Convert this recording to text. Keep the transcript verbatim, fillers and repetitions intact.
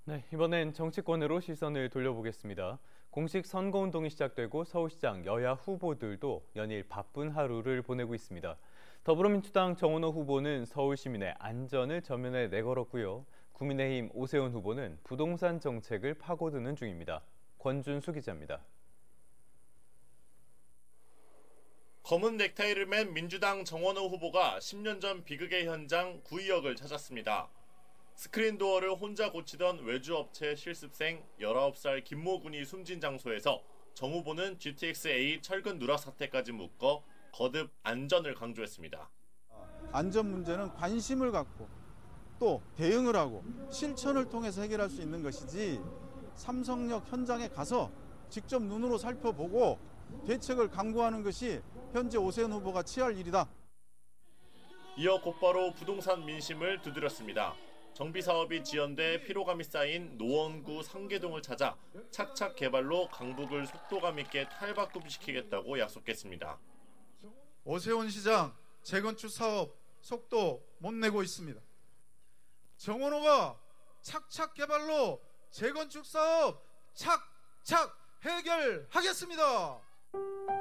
네, 이번엔 정치권으로 시선을 돌려보겠습니다. 공식 선거운동이 시작되고 서울시장 여야 후보들도 연일 바쁜 하루를 보내고 있습니다. 더불어민주당 정원호 후보는 서울 시민의 안전을 전면에 내걸었고요. 국민의힘 오세훈 후보는 부동산 정책을 파고드는 중입니다. 권준수 기자입니다. 검은 넥타이를 맨 민주당 정원호 후보가 십 년 전 비극의 현장 구의역을 찾았습니다. 스크린도어를 혼자 고치던 외주업체 실습생 열아홉 살 김모 군이 숨진 장소에서 정 후보는 지티엑스에이 철근 누락 사태까지 묶어 거듭 안전을 강조했습니다. 안전 문제는 관심을 갖고 또 대응을 하고 실천을 통해서 해결할 수 있는 것이지 삼성역 현장에 가서 직접 눈으로 살펴보고 대책을 강구하는 것이 현재 오세훈 후보가 취할 일이다. 이어 곧바로 부동산 민심을 두드렸습니다. 정비사업이 지연돼 피로감이 쌓인 노원구 상계동을 찾아 착착 개발로 강북을 속도감 있게 탈바꿈시키겠다고 약속했습니다. 오세훈 시장 재건축 사업 속도 못 내고 있습니다. 정원호가 착착 개발로 재건축 사업 착착 해결하겠습니다.